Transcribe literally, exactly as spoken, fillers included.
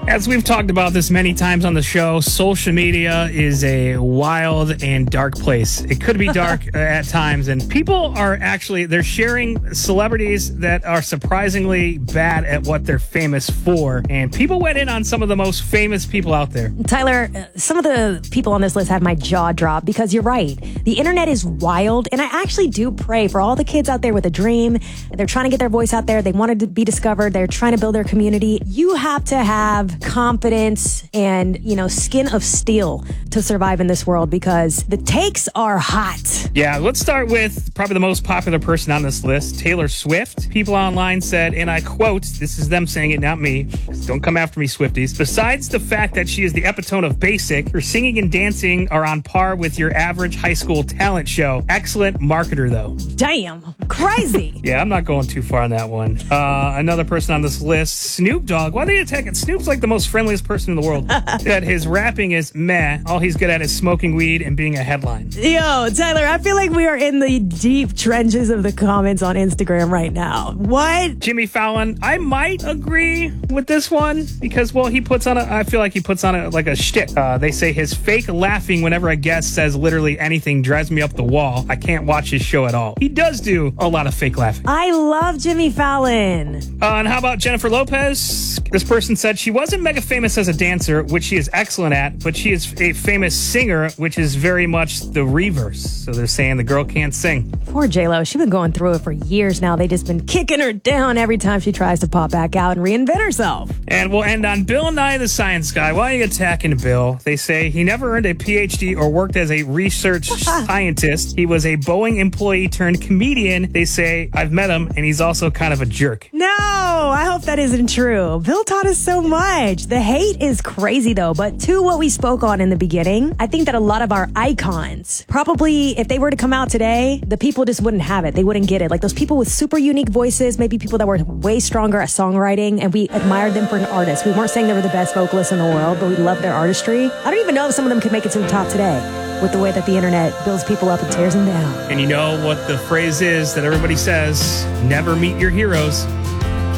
As we've talked about this many times on the show, social media is a wild and dark place. It could be dark at times, and people are actually, they're sharing celebrities that are surprisingly bad at what they're famous for. And people went in on some of the most famous people out there. Tyler, uh, some of the people on this list have my jaw drop because you're right. The internet is wild, and I actually do pray for all the kids out there with a dream. They're trying to get their voice out there. They want to be discovered. They're trying to build their community. You have to have confidence and, you know, skin of steel to survive in this world because the takes are hot. Yeah, let's start with probably the most popular person on this list, Taylor Swift. People online said, and I quote, this is them saying it, not me. Don't come after me, Swifties. Besides the fact that she is the epitome of basic, her singing and dancing are on par with your average high school talent show. Excellent marketer, though. Damn, crazy. Yeah, I'm not going too far on that one. Uh, another person on this list, Snoop Dogg. Why are they attacking? Snoop's like the most friendliest person in the world. That his rapping is meh. All he's good at is smoking weed and being a headline. Yo, Tyler, I feel like we are in the deep trenches of the comments on Instagram right now. What? Jimmy Fallon, I might agree with this one because, well, he puts on a, I feel like he puts on a, like a shtick. Uh, they say his fake laughing whenever a guest says literally anything drives me up the wall. I can't watch his show at all. He does do a lot of fake laughing. I love Jimmy Fallon. Uh, and how about Jennifer Lopez? This person said she wasn't mega famous as a dancer, which she is excellent at, but she is a famous singer, which is very much the reverse. So they're saying the girl can't sing. Poor J-Lo. She's been going through it for years now. They just been kicking her down every time she tries to pop back out and reinvent herself. And we'll end on Bill Nye the Science Guy. Why are you attacking Bill? They say he never earned a P H D or worked as a research scientist. He was a Boeing employee turned comedian. They say, I've met him, and he's also kind of a jerk. No, I hope that isn't true. Bill taught us so much. The hate is crazy, though. But to what we spoke on in the beginning, I think that a lot of our icons, probably if they were to come out today, the people just wouldn't have it. They wouldn't get it. Like those people with super unique voices, maybe people that were way stronger at songwriting, and we admired them for an artist. We weren't saying they were the best vocalists in the world, but we loved their artistry. I don't even know if some of them could make it to the top today with the way that the internet builds people up and tears them down. And you know what the phrase is that everybody says, never meet your heroes.